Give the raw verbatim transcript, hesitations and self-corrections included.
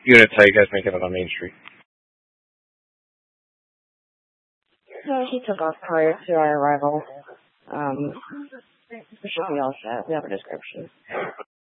Units, how you guys making it on Main Street? No, he took off prior to our arrival. Um, we should be all set. We have a description.